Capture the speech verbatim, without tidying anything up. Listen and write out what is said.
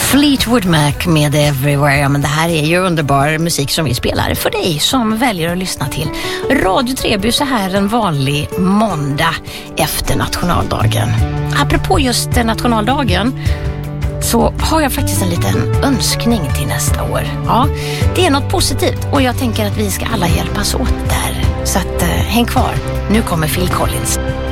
Fleetwood Mac med Everywhere. Men det här är ju underbar musik som vi spelar för dig som väljer att lyssna till Radio Treby så här en vanlig måndag efter nationaldagen. Apropå just nationaldagen så har jag faktiskt en liten önskning till nästa år. Ja, det är något positivt och jag tänker att vi ska alla hjälpas åt där. Så att, eh, häng kvar. Nu kommer Phil Collins.